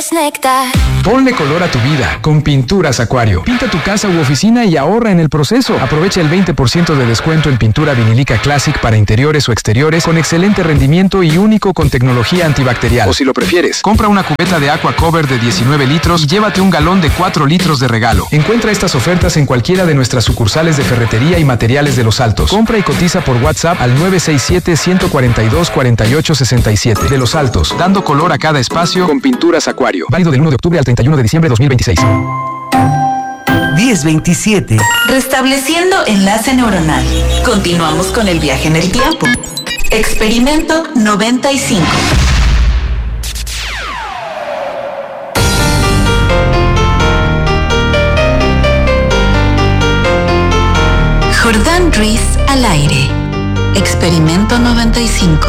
es néctar. Ponle color a tu vida con Pinturas Acuario. Pinta tu casa u oficina y ahorra en el proceso. Aprovecha el 20% de descuento en pintura vinílica Classic para interiores o exteriores con excelente rendimiento y único con tecnología antibacterial. O si lo prefieres, compra una cubeta de Aqua Cover de 19 litros y llévate un galón de 4 litros de regalo. Encuentra estas ofertas en cualquiera de nuestras sucursales de ferretería y materiales de Los Altos. Compra y cotiza por WhatsApp al 967-142-4867. De Los Altos, dando color a cada espacio con Pinturas Acuario. Válido del 1 de octubre al 31 de diciembre de 2026. 1027. Restableciendo enlace neuronal. Continuamos con el viaje en el tiempo. Experimento 95. Jordán Ruiz al aire. Experimento 95.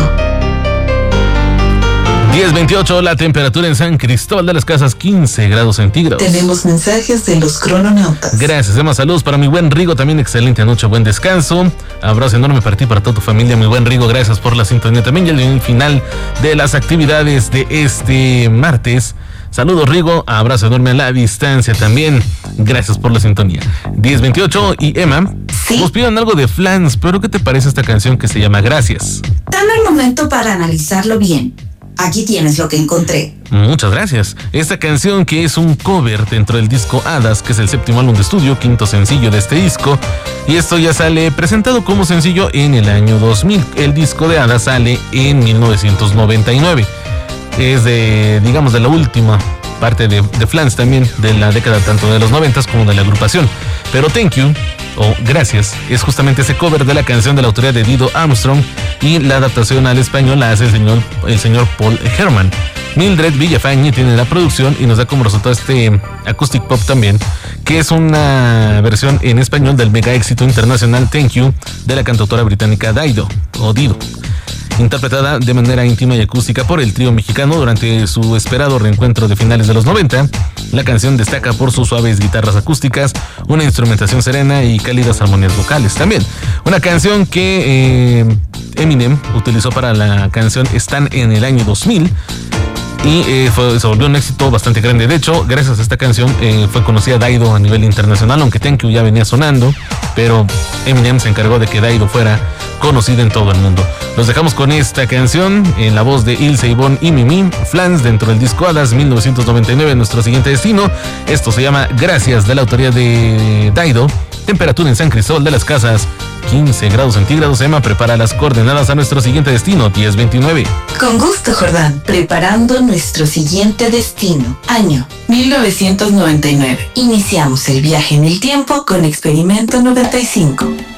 10:28, la temperatura en San Cristóbal de las Casas, 15 grados centígrados. Tenemos mensajes de los crononautas. Gracias, demás saludos para mi buen Rigo, también excelente noche, buen descanso. Abrazo enorme para ti, para toda tu familia, mi buen Rigo, gracias por la sintonía. También ya el final de las actividades de este martes. Saludos, Rigo, abrazo enorme a la distancia también. Gracias por la sintonía. 10:28 y Emma, ¿sí? Nos piden algo de Flans, pero ¿qué te parece esta canción que se llama Gracias? Dame un momento para analizarlo bien. Aquí tienes lo que encontré. Muchas gracias. Esta canción, que es un cover dentro del disco Hadas, que es el 7º álbum de estudio, 5º sencillo de este disco, y esto ya sale presentado como sencillo en el año 2000. El disco de Hadas sale en 1999. Es de la última parte de Flans, también de la década tanto de los 90s como de la agrupación. Pero Thank You, o Gracias, es justamente ese cover de la canción de la autoría de Dido Armstrong, y la adaptación al español la hace el señor Paul Herman. Mildred Villafañe tiene la producción y nos da como resultado este acoustic pop también, que es una versión en español del mega éxito internacional Thank You de la cantautora británica Dido, interpretada de manera íntima y acústica por el trío mexicano durante su esperado reencuentro de finales de los 90. La canción destaca por sus suaves guitarras acústicas, una instrumentación serena y cálidas armonías vocales. También una canción que Eminem utilizó para la canción Stan en el año 2000 y se volvió un éxito bastante grande. De hecho, gracias a esta canción fue conocida Dido a nivel internacional, aunque Thank You ya venía sonando, pero Eminem se encargó de que Dido fuera conocida en todo el mundo. Los dejamos con esta canción en la voz de Ilse, Ivonne y Mimi, Flans, dentro del disco Hadas 1999, nuestro siguiente destino. Esto se llama Gracias, de la autoría de Dido. Temperatura en San Cristóbal de las Casas, 15 grados centígrados. Emma prepara las coordenadas a nuestro siguiente destino, 1029. Con gusto, Jordán. Preparando nuestro siguiente destino. Año 1999. Iniciamos el viaje en el tiempo con Experimento 95.